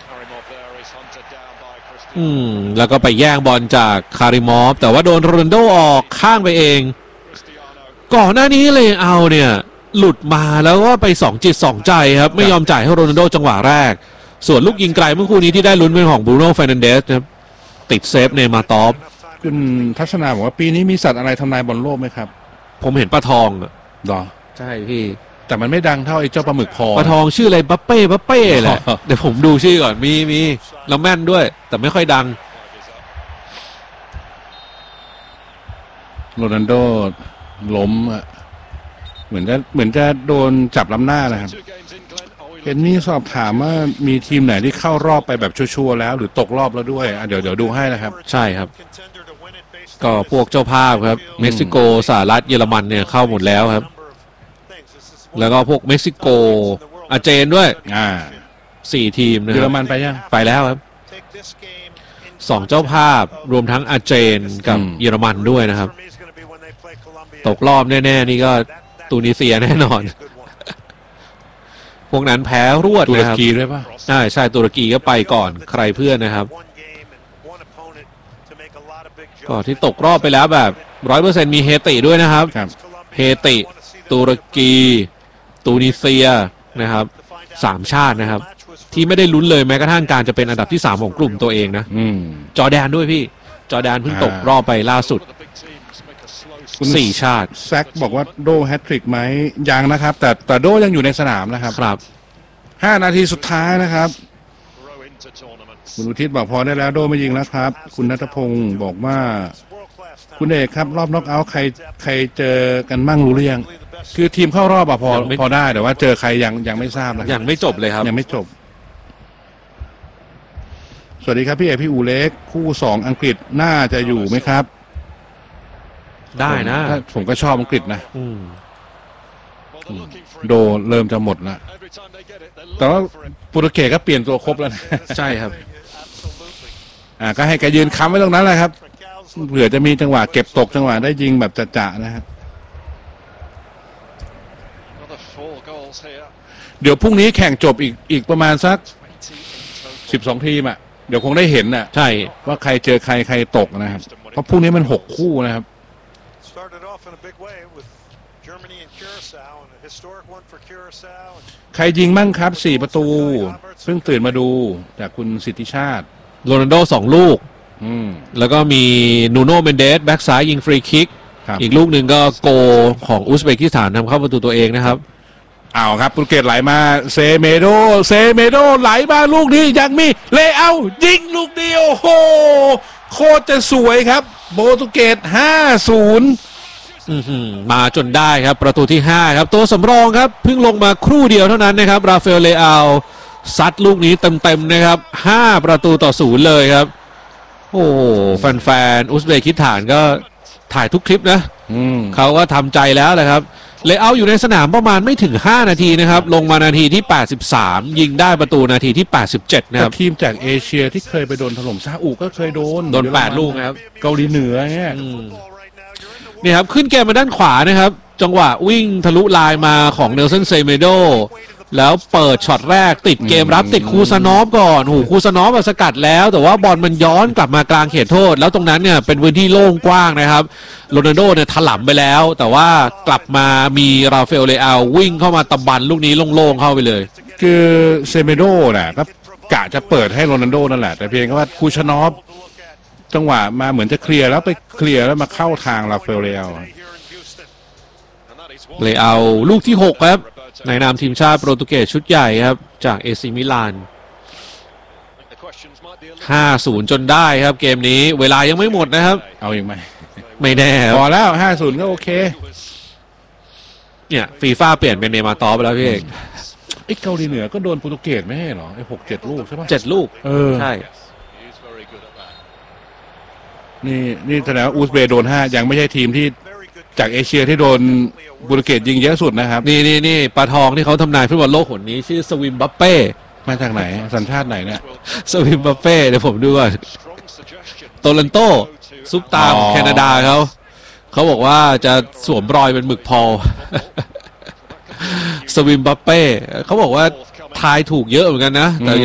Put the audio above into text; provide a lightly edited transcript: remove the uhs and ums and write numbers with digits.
แล้วก็ไปแย่งบอลจากคาริมอฟแต่ว่าโดนโรนัลโดออกข้างไปเองก่อนหน้านี้เลยเอาเนี่ยหลุดมาแล้วก็ไป2 จิต 2 ใจครับไม่ยอมจ่ายให้โรนัลโดจังหวะแรกส่วนลูกยิงไกลเมื่อคู่นี้ที่ได้ลุ้นเป็นของบรูโน่ เฟร์นันเดสครับติดเซฟเนย์มาร์ตอฟคุณทัศนาบอกว่าปีนี้มีสัตว์อะไรทำลายบอลโลกไหมครับผมเห็นปลาทองหรอใช่พี่แต่มันไม่ดังเท่าไอ้เจ้าปลาหมึกพอปลาทองชื่ออะไรบัปเป้แหละเดี๋ยวผมดูชื่อก่อนมีแล้วแม่นด้วยแต่ไม่ค่อยดังโรนัลโดล้มเหมือนจะโดนจับล้ำหน้านะครับเห็นนี่สอบถามว่ามีทีมไหนที่เข้ารอบไปแบบชัวร์แล้วหรือตกรอบแล้วด้วยเดี๋ยวดูให้นะครับใช่ครับก็พวกเจ้าภาพครับเม็กซิโกสหรัฐเยอรมันเนี่ยเข้าหมดแล้วครับแล้วก็พวกเม็กซิโกอาร์เจนด้วย4 ทีมนะเยอรมันไปยังไปแล้วครับ2 เจ้าภาพรวมทั้งอาร์เจนกับเยอรมันด้วยนะครับตกรอบแน่ๆนี่ก็ตูนิเซียแน่นอนพวกนั้นแพ้รวดนะครับตุรกีด้วยป่ะใช่ตุรกีก็ไปก่อนใครเพื่อนนะครับก็ที่ตกรอบไปแล้วแบบ 100% มีเฮติด้วยนะครับเฮติตุรกีตูนิเซียนะครับ3 ชาตินะครับที่ไม่ได้ลุ้นเลยแม้กระทั่งการจะเป็นอันดับที่3ของกลุ่มตัวเองนะจอร์แดนด้วยพี่จอร์แดนเพิ่งตกรอบไปล่าสุด4 ชาติแซกบอกว่าโดแฮตทริกไหมยังนะครับแต่โดยังอยู่ในสนามนะครับครับ 5 นาทีสุดท้ายนะครับคุณอุทิศบอกพอได้แล้วโดไม่ยิงแล้วครับคุณณัฐพงศ์บอกว่าคุณเอกครับรอบน็อกเอาท์ใครเจอกันมั่งรู้หรือยังคือทีมเข้ารอบพอได้แต่ว่าเจอใครยังไม่ทราบนะยังไม่จบเลยครับยังไม่จบสวัสดีครับพี่เอกพี่อูเล็กคู่2อังกฤษน่าจะอยู่ไหมครับได้นะผมก็ชอบอังกฤษนะโดเริ่มจะหมดแล้วแต่ว่าโปรตุเกสก็เปลี่ยนตัวครบแล้วนะใช่ครับก็ให้แกยืนค้ำไว้ตรงนั้นแหละครับเผื่อจะมีจังหวะเก็บตกจังหวะได้ยิงแบบจะๆนะครับเดี๋ยวพรุ่งนี้แข่งจบอีกประมาณสัก12 ทีมเดี๋ยวคงได้เห็นใช่ว่าใครเจอใครตกนะครับเพราะพรุ่งนี้มัน6 คู่นะครับใครยิงมั่งครับ4 ประตูเพิ่งตื่นมาดูจากคุณสิทธิชาติโรนัลโด2 ลูกแล้วก็มีนูโน่เมนเดสแบ็กซ้ายยิงฟรีคิกอีกลูกหนึ่งก็โกของอุซเบกิสถานทำเข้าประตูตัวเองนะครับเอาครับโปรตุเกสไหลมาเซเมโดไหลมาลูกนี้ยังมีเลเอายิงลูกเดียวโหโคตรจะสวยครับโปรตุเกส5-0 มาจนได้ครับประตูที่5ครับตัวสำรองครับเพิ่งลงมาครู่เดียวเท่านั้นนะครับราฟาเอลเลอาซัดลูกนี้เต็มนะครับ5-0เลยครับโอ้แฟนอุซเบกิสถานก็ถ่ายทุกคลิปนะเขาก็ทำใจแล้วแหละครับเลเอาอยู่ในสนามประมาณไม่ถึง5 นาทีนะครับลงมานาทีที่83ยิงได้ประตูนาทีที่87นะครับทีมจากเอเชียที่เคยไปโดนถล่มซาอุก็เคยโดน 8 ลูกนะครับเกาหลีเหนือเนี่ยนี่ครับขึ้นเกมมาด้านขวานะครับจังหวะวิ่งทะลุลายมาของเนลสันเซเมโดแล้วเปิดช็อตแรกติดเกมรับติดคูซานอฟก่อนคูซานอฟสกัดแล้วแต่ว่าบอลมันย้อนกลับมากลางเขตโทษแล้วตรงนั้นเนี่ยเป็นพื้นที่โล่งกว้างนะครับโรนัลโดเนี่ยถล่มไปแล้วแต่ว่ากลับมามีราฟาเอลเลอาวิ่งเข้ามาตะบันลูกนี้โล่งๆเข้าไปเลยคือเซเมโดน่ะก็กะจะเปิดให้โรนัลโดนั่นแหละแต่เพียงแค่ว่าคูซานอฟจังหวะมาเหมือนจะเคลียร์แล้วไปเคลียร์แล้วมาเข้าทางราฟาเอลเลอาลูกที่6ครับในนามทีมชาติโปรตุเกสชุดใหญ่ครับจากเอซิมิลาน5-0จนได้ครับเกมนี้เวลายังไม่หมดนะครับเอาอีกไหมไม่แน่พอแล้ว5-0ก็โอเคเนี่ยฟีฟ่าเปลี่ยนเป็นเนมาร์ตอฟไปแล้วพี่เอกเกาหลีเหนือก็โดนโปรตุเกสไม่ใช่หรอ6-7 ลูกใช่ป่ะ 7 ลูกใช่นี่แสดงว่าอุซเบย์โดน5ยังไม่ใช่ทีมที่จากเอเชียที่โดนโปรตุเกสยิงเยอะสุดนะครับนี่ปลาทองที่เขาทำนายฟุตบอลโลกหนนี้ชื่อสวิมบัปเป้มาจากไหนสัญชาติไหนเนี่ยสวิมบัปเป้เดี๋ยวผมดูก่อนโตลันโตซุปตาของแคนาดาเขาบอกว่าจะสวมรอยเป็นหมึกพอลสวิมบัปเป้เขาบอกว่าทายถูกเยอะเหมือนกันนะแต่